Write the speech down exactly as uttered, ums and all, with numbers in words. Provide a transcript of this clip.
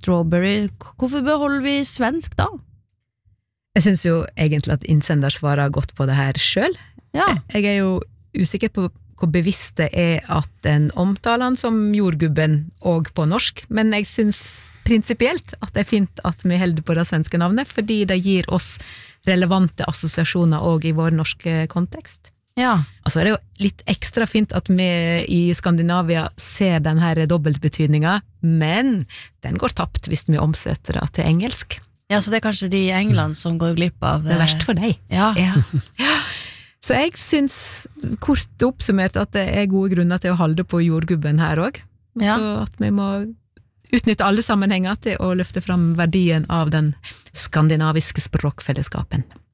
strawberry. Hvorfor beholder vi svensk da? Jeg synes jo egentlig at innsender svarer godt på det her selv. Ja. Jeg er jo usikker på hvor bevisst det er at en omtaler han som jordgubben og på norsk, men jeg synes prinsipielt at det er fint at vi holder på det svenske navnet, fordi det gir oss relevante assosiasjoner også i vår norske kontekst. Ja. Og så er det jo litt ekstra fint at vi i Skandinavia ser den her dobbeltbetydninga, men den går tapt hvis vi omsetter det til engelsk. Ja, så det er kanskje de i England som går glipp av... Det er verst for deg. Ja. Ja. Ja. Så jeg synes, kort oppsummert, at det er gode grunner til å holde på jordgubben her også. Ja. Så at vi må utnytte alle sammenhenger til å løfte fram verdien av den skandinaviske språkfellesskapen.